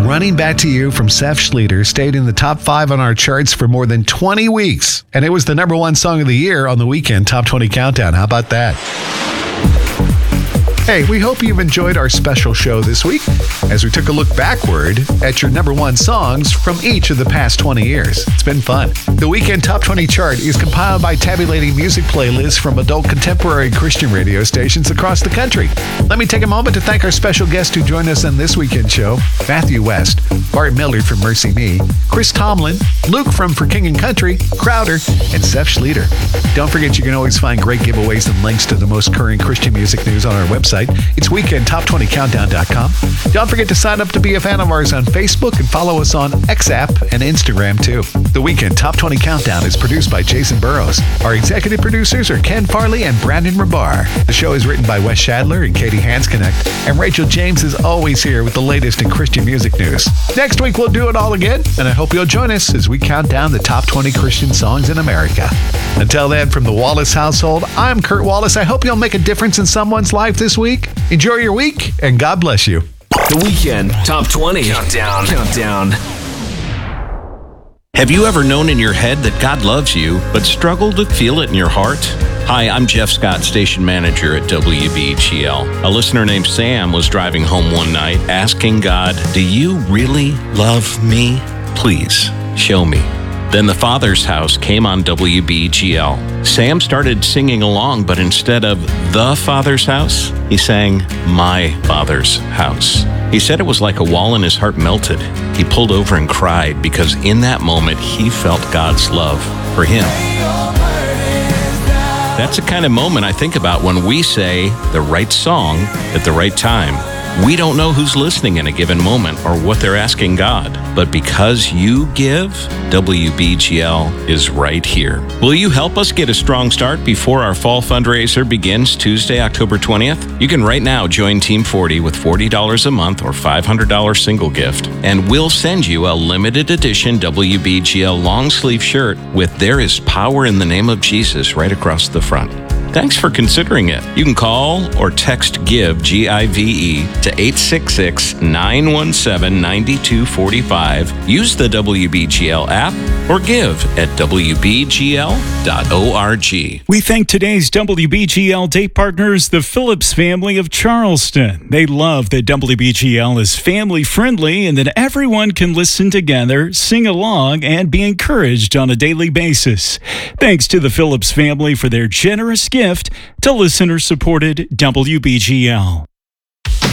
Running Back to You from Seth Schleter stayed in the top 5 on our charts for more than 20 weeks. And it was the number 1 song of the year on the Weekend Top 20 Countdown. How about that? Hey, we hope you've enjoyed our special show this week as we took a look backward at your number 1 songs from each of the past 20 years. It's been fun. The Weekend Top 20 chart is compiled by tabulating music playlists from adult contemporary Christian radio stations across the country. Let me take a moment to thank our special guests who joined us on this weekend show: Matthew West, Bart Millard from Mercy Me, Chris Tomlin, Luke from For King and Country, Crowder, and Seth Schleter. Don't forget you can always find great giveaways and links to the most current Christian music news on our website. It's weekendtop20countdown.com. Don't forget to sign up to be a fan of ours on Facebook and follow us on XApp and Instagram too. The Weekend Top 20 Countdown is produced by Jason Burrows. Our executive producers are Ken Farley and Brandon Rabar. The show is written by Wes Shadler and Katie Hansknecht. And Rachel James is always here with the latest in Christian music news. Next week we'll do it all again, and I hope you'll join us as we count down the top 20 Christian songs in America. Until then, from the Wallace household, I'm Kurt Wallace. I hope you'll make a difference in someone's life this week. Enjoy your week, and God bless you. The Weekend Top 20 Countdown. Have you ever known in your head that God loves you, but struggled to feel it in your heart? Hi, I'm Jeff Scott, station manager at WBGL. A listener named Sam was driving home one night asking God, "Do you really love me? Please, show me." Then the Father's House came on WBGL. Sam started singing along, but instead of The Father's House, he sang My Father's House. He said it was like a wall in his heart melted. He pulled over and cried because in that moment, he felt God's love for him. That's the kind of moment I think about when we say the right song at the right time. We don't know who's listening in a given moment or what they're asking God, but because you give, WBGL is right here. Will you help us get a strong start before our fall fundraiser begins Tuesday, October 20th? You can right now join Team 40 with $40 a month or $500 single gift, and we'll send you a limited edition WBGL long sleeve shirt with "There is power in the name of Jesus" right across the front. Thanks for considering it. You can call or text GIVE, G-I-V-E, to 866-917-9245. Use the WBGL app or give at WBGL.org. We thank today's WBGL date partners, the Phillips family of Charleston. They love that WBGL is family-friendly and that everyone can listen together, sing along, and be encouraged on a daily basis. Thanks to the Phillips family for their generous gift to listener-supported WBGL.